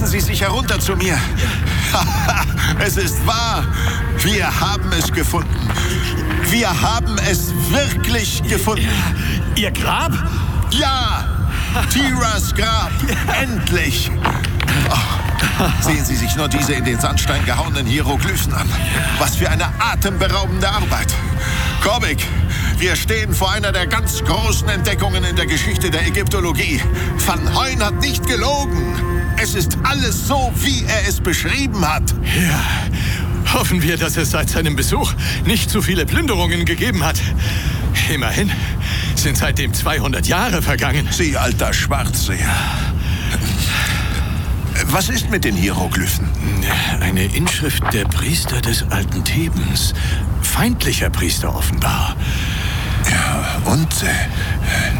Lassen Sie sich herunter zu mir. Es ist wahr. Wir haben es gefunden. Wir haben es wirklich gefunden. Ihr Grab? Ja, Tiras Grab. Endlich. Oh, sehen Sie sich nur diese in den Sandstein gehauenen Hieroglyphen an. Was für eine atemberaubende Arbeit. Korbik, wir stehen vor einer der ganz großen Entdeckungen in der Geschichte der Ägyptologie. Van Hoyn hat nicht gelogen. Es ist alles so, wie er es beschrieben hat. Ja, hoffen wir, dass es seit seinem Besuch nicht zu viele Plünderungen gegeben hat. Immerhin sind seitdem 200 Jahre vergangen. Sie alter Schwarzseher. Was ist mit den Hieroglyphen? Eine Inschrift der Priester des alten Thebens. Feindlicher Priester offenbar. Ja, und